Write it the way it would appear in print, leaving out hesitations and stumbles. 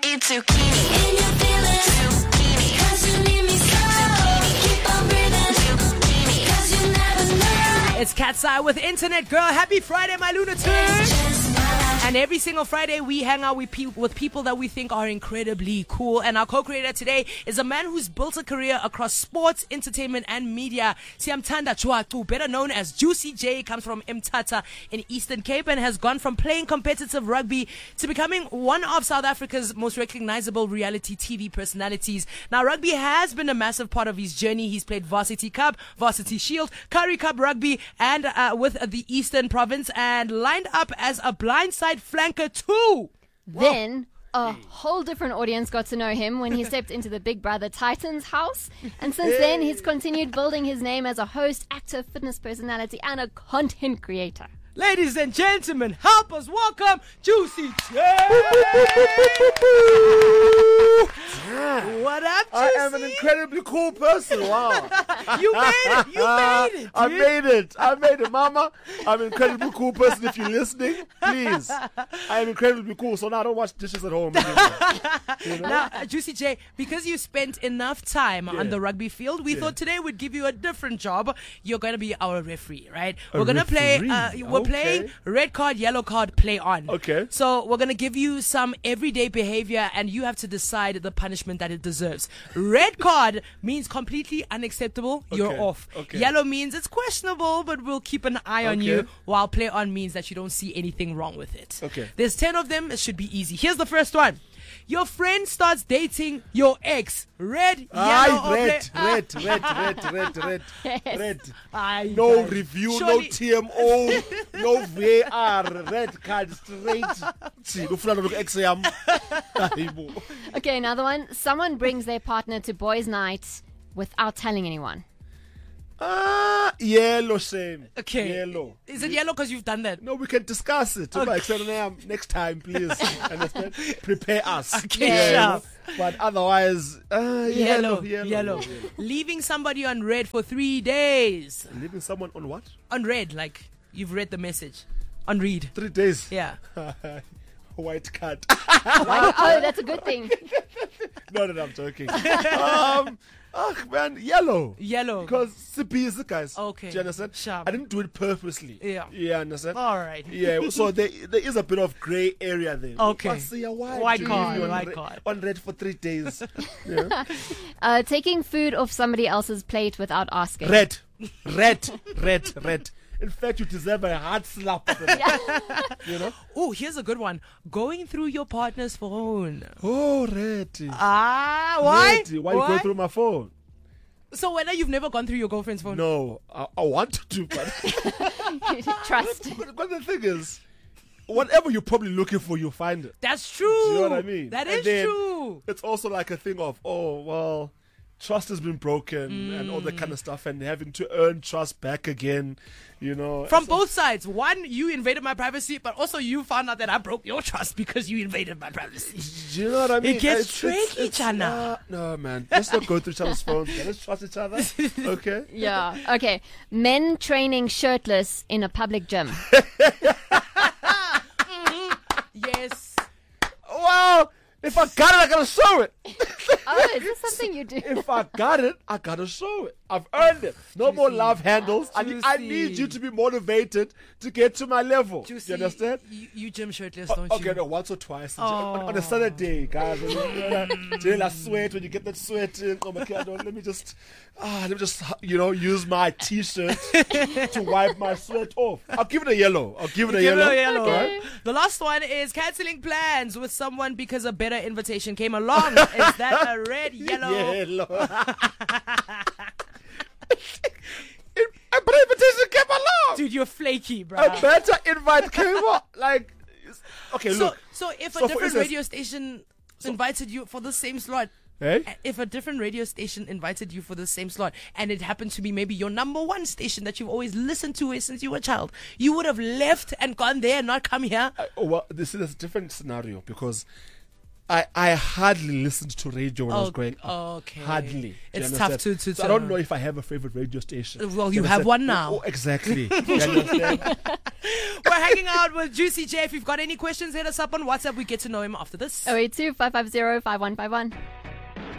eat zucchini. And you're feeling zucchini. 'Cause you need me so. Keep on breathing zucchini. 'Cause you never know. It's Cat's Eye with Internet Girl. Happy Friday, my lunatic. And every single Friday, we hang out with people that we think are incredibly cool. And our co-creator today is a man who's built a career across sports, entertainment, and media. Siyamthanda Chwatu, better known as Juicy J, comes from Mthatha in Eastern Cape and has gone from playing competitive rugby to becoming one of South Africa's most recognizable reality TV personalities. Now, rugby has been a massive part of his journey. He's played Varsity Cup, Varsity Shield, Currie Cup Rugby, and with the Eastern Province, and lined up as a blindside flanker too. Then a whole different audience got to know him when he stepped into the Big Brother Titans house. And since then, he's continued building his name as a host, actor, fitness personality, and a content creator. Ladies and gentlemen, help us welcome Juicy J. What up, Juicy? I am an incredibly cool person. Wow. You made it. You made it. I Dude. made it. I made it, Mama. I'm an incredibly cool person. If you're listening, please. I am incredibly cool. So now I don't wash dishes at home anymore. You know? Now, Juicy J, because you spent enough time on the rugby field, we thought today we'd give you a different job. You're going to be our referee, right? We're going to play, we're playing red card, yellow card, play on. Okay. So we're going to give you some everyday behavior and you have to decide the punishment that it deserves. Red card means completely unacceptable. You're off. Okay. Yellow means it's questionable, but we'll keep an eye on you, while play on means that you don't see anything wrong with it. Okay. There's 10 of them. It should be easy. Here's the first one. Your friend starts dating your ex. Red, yellow, or red. Aye, No guys. review, Surely- no TMO, no VAR, red card straight. See, go flat look exam. Okay, another one. Someone brings their partner to boys' night without telling anyone. Yellow shame. Okay. Yellow. Is it yellow because you've done that? No, we can discuss it. Like, next time, please. Understand? Prepare us. Okay, sharp. But otherwise, Yellow. yellow. Leaving somebody on red for 3 days. Leaving someone on what? On red, like you've read the message. On read. 3 days. Yeah. White card. Oh, that's a good thing. No, I'm joking. Man, yellow. Yellow. Because CP is the guys. Okay. Do you understand? Sharp. I didn't do it purposely. Yeah. Yeah, understand? All right. Yeah, so there is a bit of grey area there. Okay. I see a White card. On red for 3 days. Yeah. Taking food off somebody else's plate without asking. Red. In fact, you deserve a hard slap. You know? Oh, here's a good one. Going through your partner's phone. Oh, red. Ah, why? Red. Why you go through my phone? So whether you've never gone through your girlfriend's phone? No, I want to, but Trust. but the thing is, whatever you're probably looking for, you'll find it. That's true. Do you know what I mean? That And is then true. It's also like a thing of, oh, well, trust has been broken and all that kind of stuff, and having to earn trust back again, you know. From both sides. One, you invaded my privacy, but also you found out that I broke your trust because you invaded my privacy. Do you know what I mean? It gets tricky, Chana. No, man. Let's not go through each other's phones. Let's trust each other. Okay? Yeah. Okay. Men training shirtless in a public gym. Yes. Well, if I got it, I gotta show it. Oh, is this something you do? If I got it, I gotta show it. I've earned it. No more love handles. I Juicy. need you to be motivated to get to my level. Juicy, You understand? You gym shirtless, don't Okay, you? no, once or twice. On a Saturday, guys. When I sweat, when you get that sweat in, let me just, use my t-shirt to wipe my sweat off. I'll give it a yellow. Give it a yellow. Okay. The last one is cancelling plans with someone because a better invitation came along. Is that a red, yellow? Yellow. A better invitation came along. Dude, you're flaky, bro. A better invite came up. Like, okay, So, look. so if So a for different instance- radio station invited you for the same slot, Hey? if a different radio station invited you for the same slot, and it happened to be maybe your number one station that you've always listened to since you were a child, you would have left and gone there and not come here. Well, this is a different scenario because I hardly listened to radio when I was growing up. Okay. Hardly. Do you It's tough understand? to So I don't know if I have a favorite radio station. Well, Do you have understand? one now. Oh, exactly. Do you understand? We're hanging out with Juicy J. If you've got any questions, hit us up on WhatsApp. We get to know him after this. 082 550 5151.